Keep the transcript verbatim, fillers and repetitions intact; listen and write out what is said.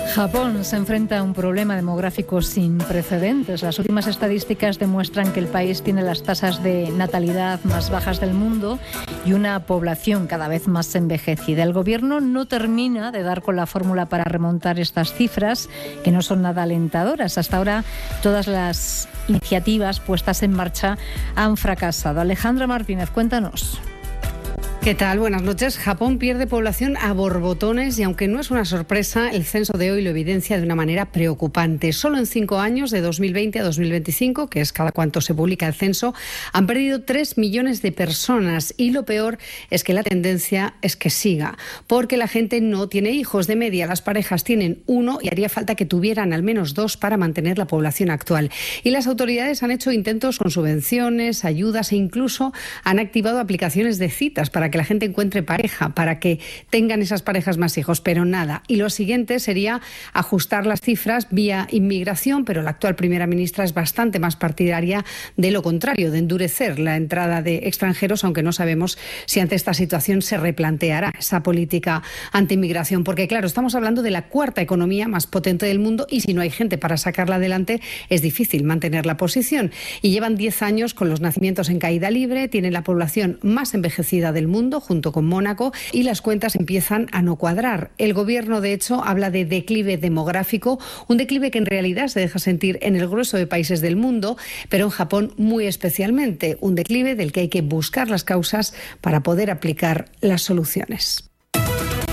Japón se enfrenta a un problema demográfico sin precedentes. Las últimas estadísticas demuestran que el país tiene las tasas de natalidad más bajas del mundo y una población cada vez más envejecida. El gobierno no termina de dar con la fórmula para remontar estas cifras, que no son nada alentadoras. Hasta ahora todas las iniciativas puestas en marcha han fracasado. Alejandra Martínez, cuéntanos. ¿Qué tal? Buenas noches. Japón pierde población a borbotones y aunque no es una sorpresa, el censo de hoy lo evidencia de una manera preocupante. Solo en cinco años, de dos mil veinte a dos mil veinticinco, que es cada cuanto se publica el censo, han perdido tres millones de personas y lo peor es que la tendencia es que siga, porque la gente no tiene hijos. De media, las parejas tienen uno y haría falta que tuvieran al menos dos para mantener la población actual. Y las autoridades han hecho intentos con subvenciones, ayudas e incluso han activado aplicaciones de citas para que la gente encuentre pareja, para que tengan esas parejas más hijos, pero nada. Y lo siguiente sería ajustar las cifras vía inmigración, pero la actual primera ministra es bastante más partidaria de lo contrario, de endurecer la entrada de extranjeros, aunque no sabemos si ante esta situación se replanteará esa política anti-inmigración, porque claro, estamos hablando de la cuarta economía más potente del mundo y si no hay gente para sacarla adelante es difícil mantener la posición. Y llevan diez años con los nacimientos en caída libre, tienen la población más envejecida del mundo, junto con Mónaco, y las cuentas empiezan a no cuadrar. El gobierno, de hecho, habla de declive demográfico, un declive que en realidad se deja sentir en el grueso de países del mundo, pero en Japón muy especialmente, un declive del que hay que buscar las causas para poder aplicar las soluciones.